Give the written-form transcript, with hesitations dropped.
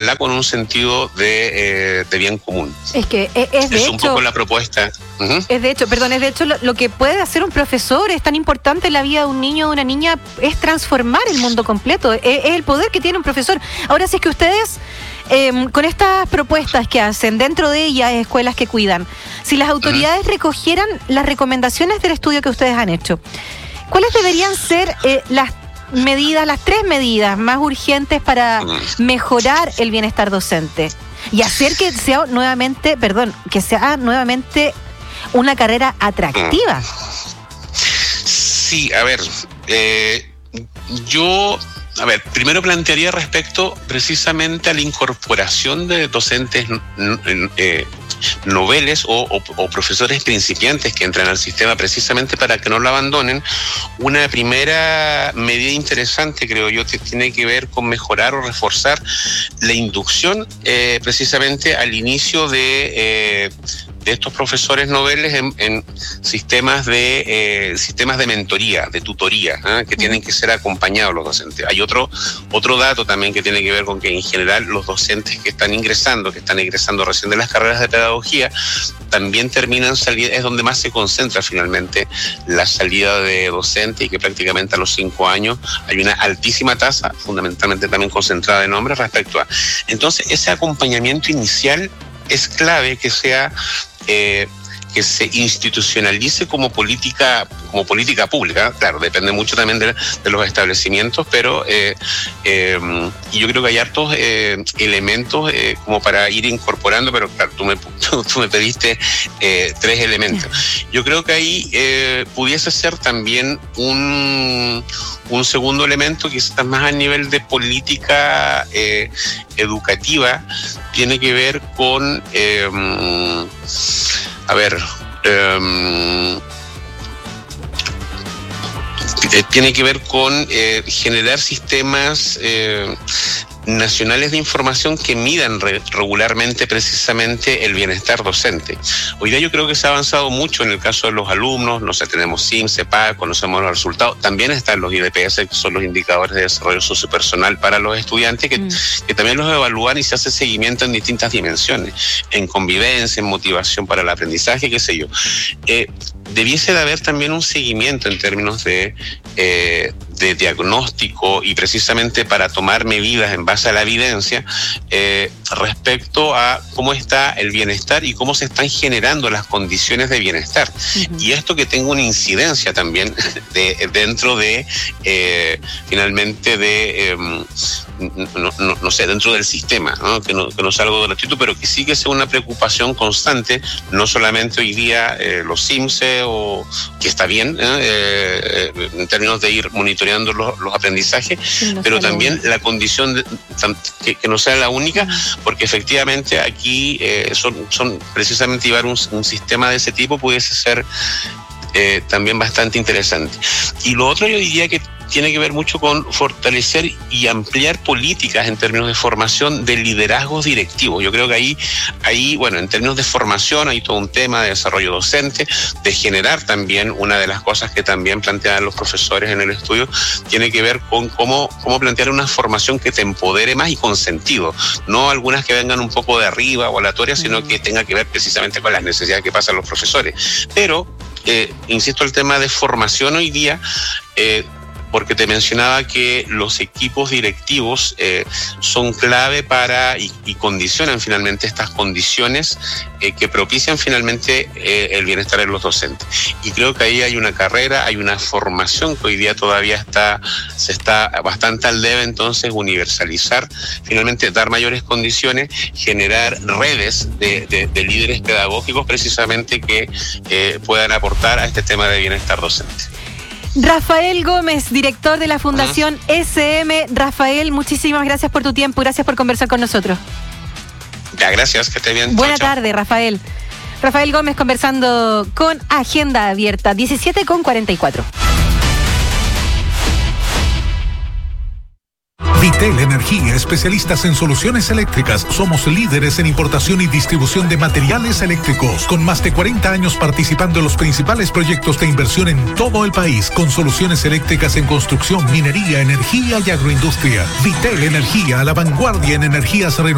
ojalá con un sentido de bien común. Es que es de un hecho... poco la propuesta. Uh-huh. Es de hecho lo que puede hacer un profesor es tan importante en la vida de un niño o de una niña, es transformar el mundo completo, es el poder que tiene un profesor. Ahora, si es que ustedes, con estas propuestas que hacen, dentro de ellas escuelas que cuidan, si las autoridades recogieran las recomendaciones del estudio que ustedes han hecho, ¿cuáles deberían ser las tres medidas más urgentes para mejorar el bienestar docente y hacer que sea nuevamente una carrera atractiva? Sí, a ver, primero plantearía respecto precisamente a la incorporación de docentes noveles o profesores principiantes que entran al sistema precisamente para que no lo abandonen. Una primera medida interesante, creo yo, que tiene que ver con mejorar o reforzar la inducción precisamente al inicio de estos profesores noveles en sistemas de mentoría, de tutoría, que tienen que ser acompañados los docentes. Hay otro dato también que tiene que ver con que en general los docentes que están egresando recién de las carreras de pedagogía, también terminan saliendo, es donde más se concentra finalmente la salida de docente, y que prácticamente a los 5 años hay una altísima tasa, fundamentalmente también concentrada en hombres respecto a. Entonces, ese acompañamiento inicial es clave que sea que se institucionalice como política pública. Claro, depende mucho también de los establecimientos, pero y yo creo que hay hartos elementos como para ir incorporando, pero claro, tú me pediste 3 elementos. Yo creo que ahí pudiese ser también un segundo elemento, quizás más a nivel de política educativa, tiene que ver con tiene que ver con generar sistemas nacionales de información que midan regularmente precisamente el bienestar docente. Hoy día yo creo que se ha avanzado mucho en el caso de los alumnos, no sé, tenemos SIMS, CEPAC, conocemos los resultados, también están los IDPS, que son los indicadores de desarrollo sociopersonal para los estudiantes, que también los evalúan y se hace seguimiento en distintas dimensiones, en convivencia, en motivación para el aprendizaje, qué sé yo. Debiese de haber también un seguimiento en términos de diagnóstico y precisamente para tomar medidas en base a la evidencia respecto a cómo está el bienestar y cómo se están generando las condiciones de bienestar. Uh-huh. Y esto que tenga una incidencia también dentro de finalmente de no sé, dentro del sistema, ¿no? Que no sea algo gratuito, pero que sí que sea una preocupación constante, no solamente hoy día los CIMSE, o que está bien en términos de ir monitoreando los aprendizajes, sí, pero también la condición que no sea la única, porque efectivamente aquí son precisamente llevar un sistema de ese tipo pudiese ser también bastante interesante. Y lo otro yo diría que tiene que ver mucho con fortalecer y ampliar políticas en términos de formación de liderazgos directivos. Yo creo que ahí, bueno, en términos de formación hay todo un tema de desarrollo docente, de generar también una de las cosas que también plantean los profesores en el estudio, tiene que ver con cómo plantear una formación que te empodere más y con sentido, no algunas que vengan un poco de arriba o aleatorias, sino que tenga que ver precisamente con las necesidades que pasan los profesores. Pero, insisto, el tema de formación hoy día, porque te mencionaba que los equipos directivos son clave para y condicionan finalmente estas condiciones que propician finalmente el bienestar de los docentes. Y creo que ahí hay una carrera, hay una formación que hoy día todavía se está bastante al debe, entonces universalizar, finalmente dar mayores condiciones, generar redes de líderes pedagógicos precisamente que puedan aportar a este tema de bienestar docente. Rafael Gómez, director de la Fundación SM. Rafael, muchísimas gracias por tu tiempo, gracias por conversar con nosotros. Ya, gracias, que esté bien. Buena tarde, Rafael. Rafael Gómez conversando con Agenda Abierta, 17:44. Vitel Energía, especialistas en soluciones eléctricas. Somos líderes en importación y distribución de materiales eléctricos, con más de 40 años participando en los principales proyectos de inversión en todo el país, con soluciones eléctricas en construcción, minería, energía y agroindustria. Vitel Energía, a la vanguardia en energías renovables.